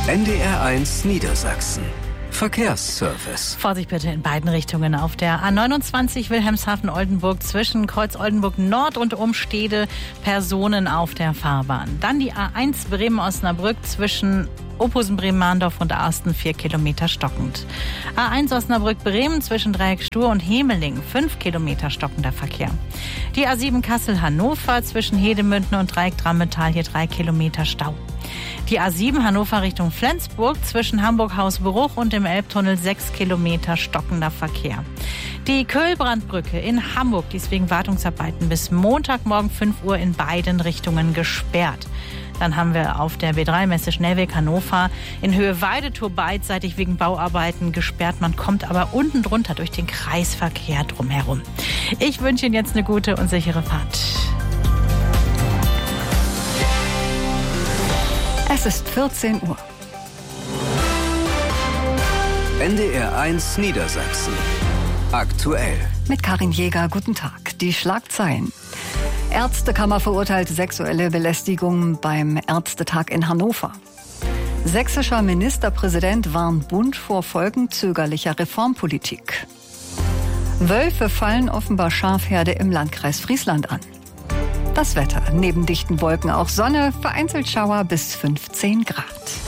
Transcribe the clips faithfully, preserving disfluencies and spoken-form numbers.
N D R eins Niedersachsen. Verkehrsservice. Vorsicht bitte in beiden Richtungen auf der A neunundzwanzig Wilhelmshaven-Oldenburg zwischen Kreuz Oldenburg Nord und Umstede, Personen auf der Fahrbahn. Dann die A eins Bremen-Osnabrück zwischen Ophusen-Bremen-Mahndorf und Arsten, vier Kilometer stockend. A eins Osnabrück-Bremen zwischen Dreieck-Stur und Hemeling, fünf Kilometer stockender Verkehr. Die A sieben Kassel-Hannover zwischen Hedemünden und Dreieck-Drammental, hier drei Kilometer Stau. Die A sieben Hannover Richtung Flensburg zwischen Hamburg-Hausbruch und dem Elbtunnel sechs Kilometer stockender Verkehr. Die Köhlbrandbrücke in Hamburg, die ist wegen Wartungsarbeiten bis Montagmorgen fünf Uhr in beiden Richtungen gesperrt. Dann haben wir auf der B drei Messe Schnellweg Hannover in Höhe Weidetor beidseitig wegen Bauarbeiten gesperrt. Man kommt aber unten drunter durch den Kreisverkehr drumherum. Ich wünsche Ihnen jetzt eine gute und sichere Fahrt. Es ist vierzehn Uhr. N D R eins Niedersachsen. Aktuell. Mit Karin Jäger, guten Tag. Die Schlagzeilen. Ärztekammer verurteilt sexuelle Belästigung beim Ärztetag in Hannover. Sächsischer Ministerpräsident warnt Bund vor Folgen zögerlicher Reformpolitik. Wölfe fallen offenbar Schafherde im Landkreis Friesland an. Das Wetter. Neben dichten Wolken auch Sonne, vereinzelt Schauer bis fünfzehn Grad.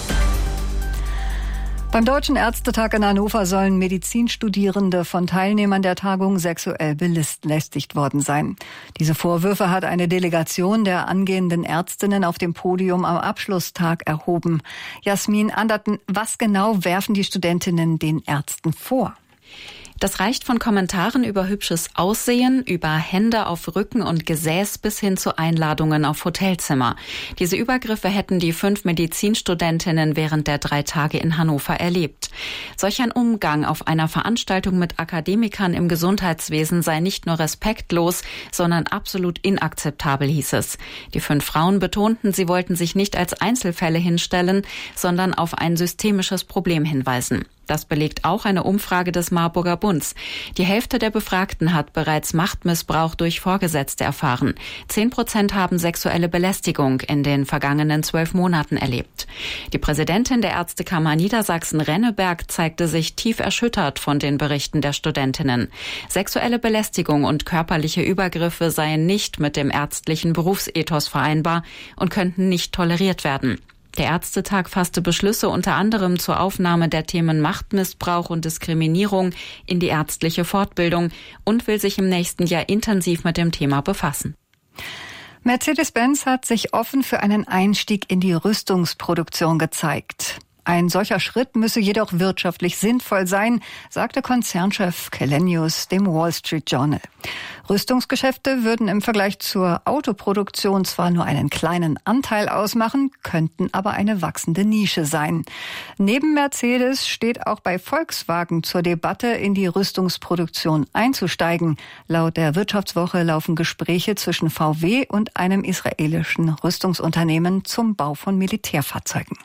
Beim Deutschen Ärztetag in Hannover sollen Medizinstudierende von Teilnehmern der Tagung sexuell belästigt worden sein. Diese Vorwürfe hat eine Delegation der angehenden Ärztinnen auf dem Podium am Abschlusstag erhoben. Jasmin Anderten, was genau werfen die Studentinnen den Ärzten vor? Das reicht von Kommentaren über hübsches Aussehen, über Hände auf Rücken und Gesäß bis hin zu Einladungen auf Hotelzimmer. Diese Übergriffe hätten die fünf Medizinstudentinnen während der drei Tage in Hannover erlebt. Solch ein Umgang auf einer Veranstaltung mit Akademikern im Gesundheitswesen sei nicht nur respektlos, sondern absolut inakzeptabel, hieß es. Die fünf Frauen betonten, sie wollten sich nicht als Einzelfälle hinstellen, sondern auf ein systemisches Problem hinweisen. Das belegt auch eine Umfrage des Marburger Bunds. Die Hälfte der Befragten hat bereits Machtmissbrauch durch Vorgesetzte erfahren. Zehn Prozent haben sexuelle Belästigung in den vergangenen zwölf Monaten erlebt. Die Präsidentin der Ärztekammer Niedersachsen, Renneberg, zeigte sich tief erschüttert von den Berichten der Studentinnen. Sexuelle Belästigung und körperliche Übergriffe seien nicht mit dem ärztlichen Berufsethos vereinbar und könnten nicht toleriert werden. Der Ärztetag fasste Beschlüsse unter anderem zur Aufnahme der Themen Machtmissbrauch und Diskriminierung in die ärztliche Fortbildung und will sich im nächsten Jahr intensiv mit dem Thema befassen. Mercedes-Benz hat sich offen für einen Einstieg in die Rüstungsproduktion gezeigt. Ein solcher Schritt müsse jedoch wirtschaftlich sinnvoll sein, sagte Konzernchef Källenius dem Wall Street Journal. Rüstungsgeschäfte würden im Vergleich zur Autoproduktion zwar nur einen kleinen Anteil ausmachen, könnten aber eine wachsende Nische sein. Neben Mercedes steht auch bei Volkswagen zur Debatte, in die Rüstungsproduktion einzusteigen. Laut der Wirtschaftswoche laufen Gespräche zwischen V W und einem israelischen Rüstungsunternehmen zum Bau von Militärfahrzeugen.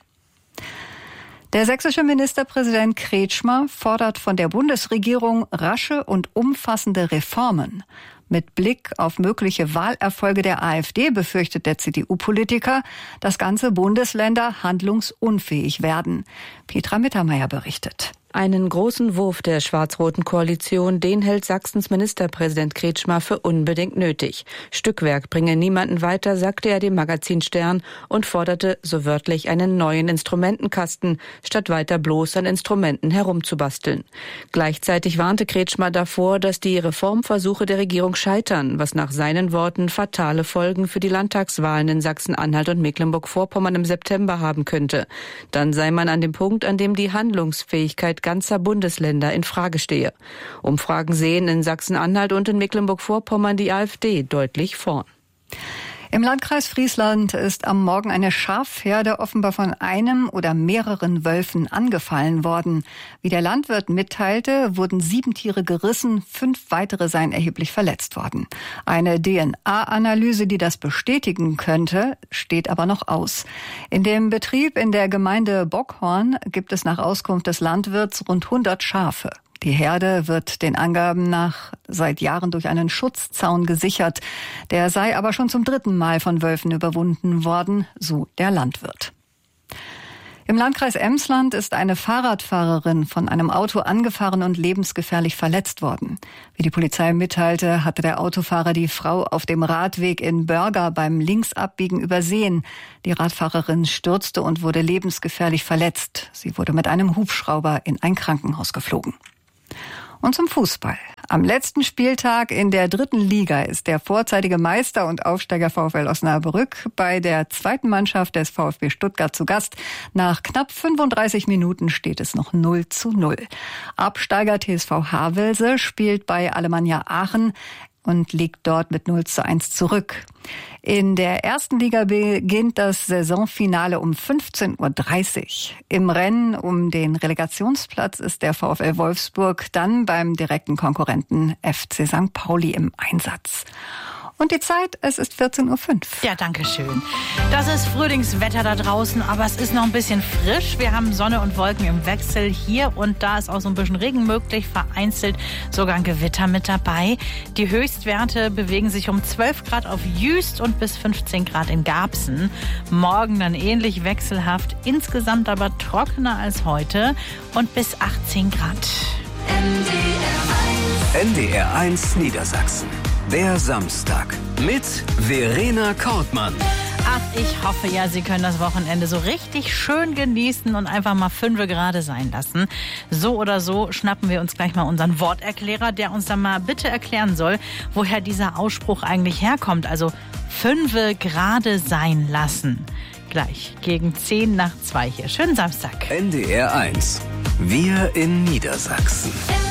Der sächsische Ministerpräsident Kretschmer fordert von der Bundesregierung rasche und umfassende Reformen. Mit Blick auf mögliche Wahlerfolge der AfD befürchtet der C D U-Politiker, dass ganze Bundesländer handlungsunfähig werden. Petra Mittermeier berichtet. Einen großen Wurf der schwarz-roten Koalition, den hält Sachsens Ministerpräsident Kretschmer für unbedingt nötig. Stückwerk bringe niemanden weiter, sagte er dem Magazin Stern und forderte so wörtlich einen neuen Instrumentenkasten, statt weiter bloß an Instrumenten herumzubasteln. Gleichzeitig warnte Kretschmer davor, dass die Reformversuche der Regierung scheitern, was nach seinen Worten fatale Folgen für die Landtagswahlen in Sachsen-Anhalt und Mecklenburg-Vorpommern im September haben könnte. Dann sei man an dem Punkt, an dem die Handlungsfähigkeit ganzer Bundesländer in Frage stehe. Umfragen sehen in Sachsen-Anhalt und in Mecklenburg-Vorpommern die AfD deutlich vorn. Im Landkreis Friesland ist am Morgen eine Schafherde offenbar von einem oder mehreren Wölfen angefallen worden. Wie der Landwirt mitteilte, wurden sieben Tiere gerissen, fünf weitere seien erheblich verletzt worden. Eine D N A-Analyse, die das bestätigen könnte, steht aber noch aus. In dem Betrieb in der Gemeinde Bockhorn gibt es nach Auskunft des Landwirts rund hundert Schafe. Die Herde wird den Angaben nach seit Jahren durch einen Schutzzaun gesichert. Der sei aber schon zum dritten Mal von Wölfen überwunden worden, so der Landwirt. Im Landkreis Emsland ist eine Fahrradfahrerin von einem Auto angefahren und lebensgefährlich verletzt worden. Wie die Polizei mitteilte, hatte der Autofahrer die Frau auf dem Radweg in Börger beim Linksabbiegen übersehen. Die Radfahrerin stürzte und wurde lebensgefährlich verletzt. Sie wurde mit einem Hubschrauber in ein Krankenhaus geflogen. Und zum Fußball. Am letzten Spieltag in der dritten Liga ist der vorzeitige Meister und Aufsteiger VfL Osnabrück bei der zweiten Mannschaft des VfB Stuttgart zu Gast. Nach knapp fünfunddreißig Minuten steht es noch null zu null. Absteiger T S V Havelse spielt bei Alemannia Aachen und liegt dort mit null zu eins zurück. In der ersten Liga beginnt das Saisonfinale um fünfzehn Uhr dreißig. Im Rennen um den Relegationsplatz ist der VfL Wolfsburg dann beim direkten Konkurrenten F C Sankt Pauli im Einsatz. Und die Zeit, es ist vierzehn Uhr fünf. Ja, danke schön. Das ist Frühlingswetter da draußen, aber es ist noch ein bisschen frisch. Wir haben Sonne und Wolken im Wechsel hier und da ist auch so ein bisschen Regen möglich, vereinzelt sogar ein Gewitter mit dabei. Die Höchstwerte bewegen sich um zwölf Grad auf Jüst und bis fünfzehn Grad in Garbsen. Morgen dann ähnlich wechselhaft, insgesamt aber trockener als heute und bis achtzehn Grad. N D R eins Niedersachsen. Der Samstag mit Verena Kortmann. Ach, ich hoffe ja, Sie können das Wochenende so richtig schön genießen und einfach mal fünfe gerade sein lassen. So oder so schnappen wir uns gleich mal unseren Worterklärer, der uns dann mal bitte erklären soll, woher dieser Ausspruch eigentlich herkommt. Also fünfe gerade sein lassen. Gleich gegen zehn nach zwei hier. Schönen Samstag. N D R eins. Wir in Niedersachsen.